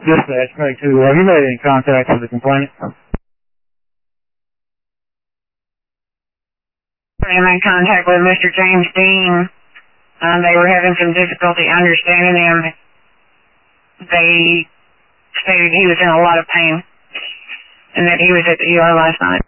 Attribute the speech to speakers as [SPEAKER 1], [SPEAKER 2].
[SPEAKER 1] Dispatch, make 2. Have you made any contact with the complainant?
[SPEAKER 2] I'm in contact with Mr. James Dean. They were having some difficulty understanding him. They stated he was in a lot of pain and that he was at the ER last night.